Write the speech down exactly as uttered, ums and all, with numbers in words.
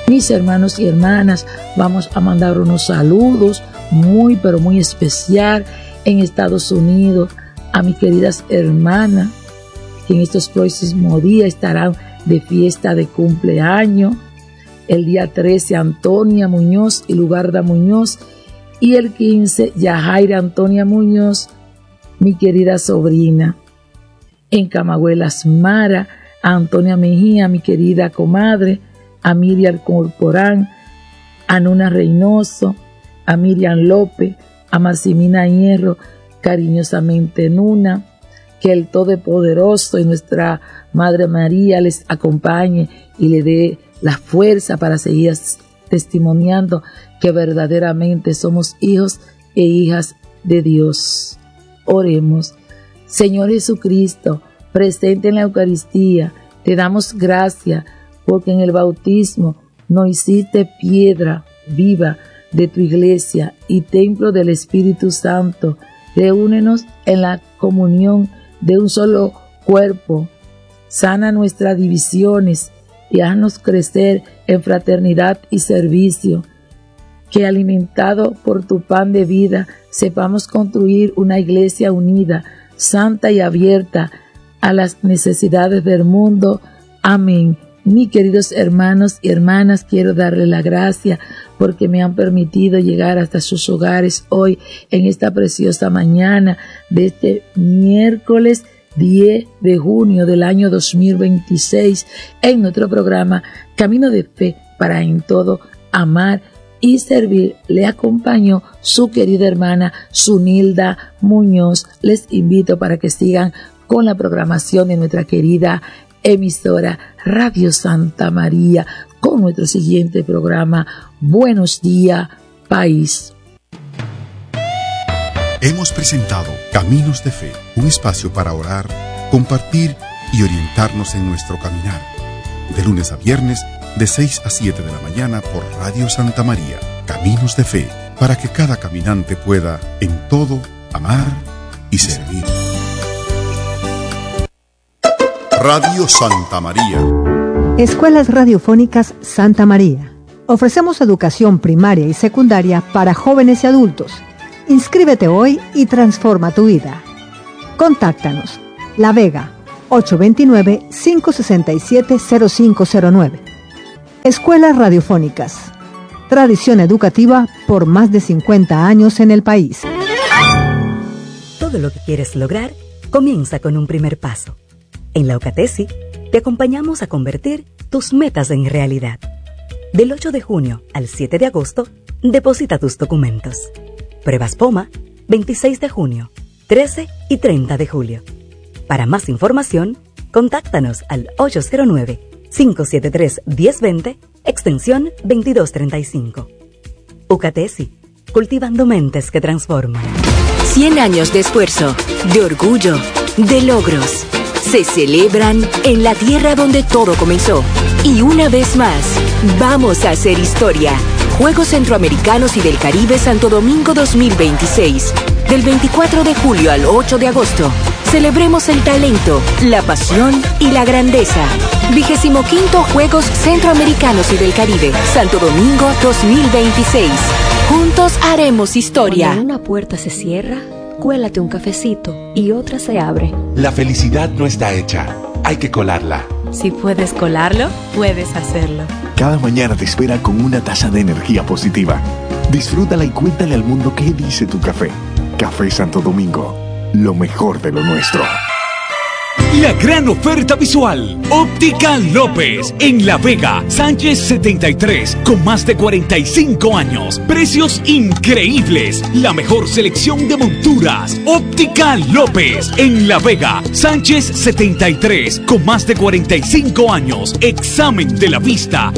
Mis hermanos y hermanas, vamos a mandar unos saludos muy, pero muy especial en Estados Unidos a mis queridas hermanas que en estos próximos días estarán de fiesta de cumpleaños. El día trece, Antonia Muñoz y Lugarda Muñoz. Y el quince, Yajaira Antonia Muñoz, mi querida sobrina. En Camagüey Las Maras, a Antonia Mejía, mi querida comadre, a Miriam Corporán, a Nuna Reynoso, a Miriam López, a Maximina Hierro, cariñosamente Nuna. Que el Todopoderoso y nuestra Madre María les acompañe y le dé la fuerza para seguir testimoniando que verdaderamente somos hijos e hijas de Dios. Oremos. Señor Jesucristo, presente en la Eucaristía, te damos gracias porque en el bautismo nos hiciste piedra viva de tu iglesia y templo del Espíritu Santo. Reúnenos en la comunión de un solo cuerpo. Sana nuestras divisiones y haznos crecer en fraternidad y servicio. Que alimentado por tu pan de vida sepamos construir una iglesia unida, santa y abierta a las necesidades del mundo. Amén. Mis queridos hermanos y hermanas, quiero darle la gracia porque me han permitido llegar hasta sus hogares hoy en esta preciosa mañana de este miércoles diez de junio del año dos mil veintiséis en nuestro programa Camino de Fe para en todo amar y servir. Le acompañó su querida hermana Zunilda Muñoz. Les invito para que sigan con la programación de nuestra querida emisora Radio Santa María con nuestro siguiente programa Buenos Días País. Hemos presentado Caminos de Fe, un espacio para orar, compartir y orientarnos en nuestro caminar. De lunes a viernes, de seis a siete de la mañana por Radio Santa María. Caminos de Fe, para que cada caminante pueda, en todo, amar y servir. Radio Santa María. Escuelas Radiofónicas Santa María. Ofrecemos educación primaria y secundaria para jóvenes y adultos. Inscríbete hoy y transforma tu vida. Contáctanos. La Vega, ocho dos nueve, cinco seis siete, cero cinco cero nueve. Escuelas Radiofónicas. Tradición educativa por más de cincuenta años en el país. Todo lo que quieres lograr comienza con un primer paso. En la Ucatesi te acompañamos a convertir tus metas en realidad. Del ocho de junio al siete de agosto, deposita tus documentos. Pruebas POMA, veintiséis de junio, trece y treinta de julio. Para más información, contáctanos al ocho cero nueve, cinco siete tres, uno cero dos cero, extensión veintidós treinta y cinco. Ucatesi, cultivando mentes que transforman. cien años de esfuerzo, de orgullo, de logros. Se celebran en la tierra donde todo comenzó. Y una vez más, vamos a hacer historia. Juegos Centroamericanos y del Caribe Santo Domingo dos mil veintiséis. Del veinticuatro de julio al ocho de agosto. Celebremos el talento, la pasión y la grandeza. Vigésimo quinto Juegos Centroamericanos y del Caribe Santo Domingo dos mil veintiséis. Juntos haremos historia. Cuando una puerta se cierra, cuélate un cafecito y otra se abre. La felicidad no está hecha, hay que colarla. Si puedes colarlo, puedes hacerlo. Cada mañana te espera con una taza de energía positiva. Disfrútala y cuéntale al mundo qué dice tu café. Café Santo Domingo, lo mejor de lo nuestro. La gran oferta visual. Óptica López. En La Vega, Sánchez setenta y tres. Con más de cuarenta y cinco años. Precios increíbles. La mejor selección de monturas. Óptica López. En La Vega, Sánchez setenta y tres. Con más de cuarenta y cinco años. Examen de la vista.